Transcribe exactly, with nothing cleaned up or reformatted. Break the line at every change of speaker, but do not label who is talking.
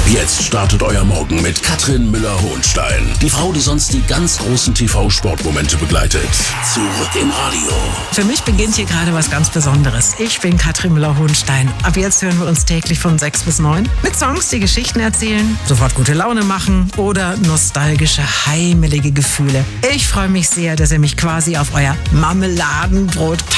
Ab jetzt startet euer Morgen mit Katrin Müller-Hohenstein. Die Frau, die sonst die ganz großen T V-Sportmomente begleitet. Zurück im Radio.
Für mich beginnt hier gerade was ganz Besonderes. Ich bin Katrin Müller-Hohenstein. Ab jetzt hören wir uns täglich von sechs bis neun. Mit Songs, die Geschichten erzählen, sofort gute Laune machen oder nostalgische, heimelige Gefühle. Ich freue mich sehr, dass ihr mich quasi auf euer Marmeladenbrot